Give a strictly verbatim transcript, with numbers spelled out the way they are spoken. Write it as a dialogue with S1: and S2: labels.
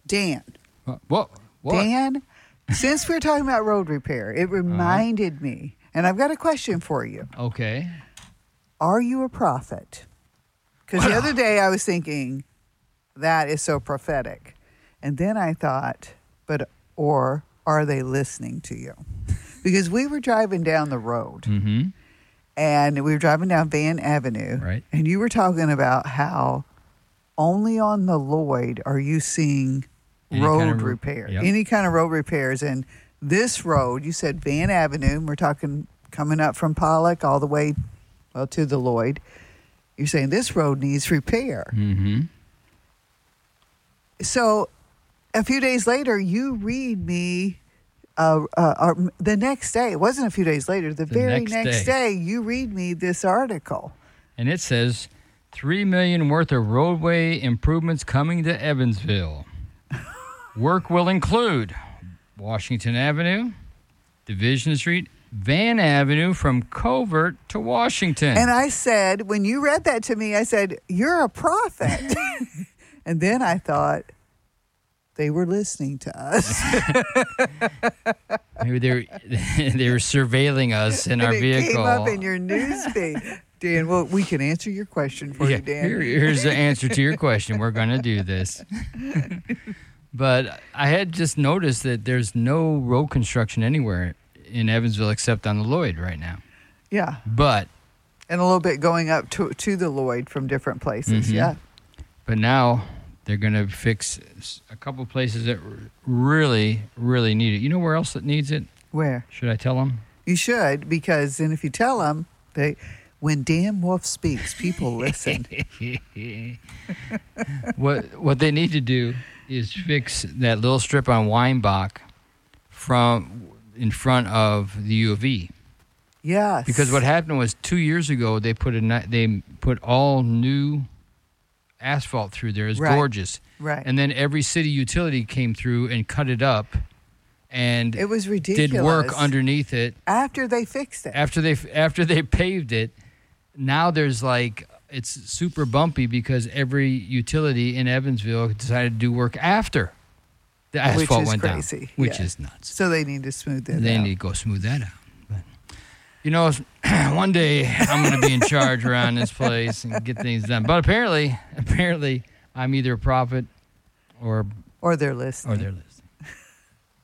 S1: Dan.
S2: What? What? what?
S1: Dan, since we're talking about road repair, it reminded uh-huh. me, and I've got a question for you.
S2: Okay.
S1: Are you a prophet? Because the other day I was thinking, that is so prophetic. And then I thought, but, or are they listening to you? Because we were driving down the road.
S2: Mm-hmm.
S1: And we were driving down Van Avenue.
S2: Right.
S1: And you were talking about how only on the Lloyd are you seeing Any road kind of, repair. Yep. Any kind of road repairs. And this road, you said Van Avenue, and we're talking coming up from Pollock all the way, well, to the Lloyd. You're saying this road needs repair.
S2: Mm-hmm.
S1: So a few days later, you read me, uh, uh, or the next day, it wasn't a few days later, the, the very next, next day. day, you read me this article.
S2: And it says, three million dollars worth of roadway improvements coming to Evansville. Work will include Washington Avenue, Division Street, Van Avenue from Covert to Washington.
S1: And I said, when you read that to me, I said, you're a prophet. And then I thought, they were listening to us.
S2: Maybe they were, they were surveilling us in
S1: and
S2: our
S1: it
S2: vehicle.
S1: It came up in your newsfeed. Dan, well, we can answer your question for yeah, you, Dan.
S2: Here, here's the answer to your question. We're going to do this. But I had just noticed that there's no road construction anywhere in Evansville except on the Lloyd right now.
S1: Yeah.
S2: But.
S1: And a little bit going up to, to the Lloyd from different places,
S2: mm-hmm.
S1: yeah.
S2: But now they're going to fix a couple places that really, really need it. You know where else it needs it?
S1: Where?
S2: Should I tell them?
S1: You should, because then if you tell them, they, when Dan Wolf speaks, people listen.
S2: what what they need to do is fix that little strip on Weinbach from in front of the U of E.
S1: Yes.
S2: Because what happened was two years ago they put a they put all new asphalt through there. It's
S1: right.
S2: gorgeous.
S1: Right.
S2: And then every city utility came through and cut it up, and
S1: it was ridiculous.
S2: Did work underneath it
S1: after they fixed it.
S2: After they after they paved it. Now there's like it's super bumpy because every utility in Evansville decided to do work after the asphalt
S1: which is
S2: went
S1: crazy.
S2: down, which
S1: yeah.
S2: is nuts.
S1: So they need to smooth that
S2: they
S1: out.
S2: They need to go smooth that out. But, you know, one day I'm going to be in charge around this place and get things done. But apparently, apparently, I'm either a prophet or
S1: or they're listening.
S2: Or they're listening.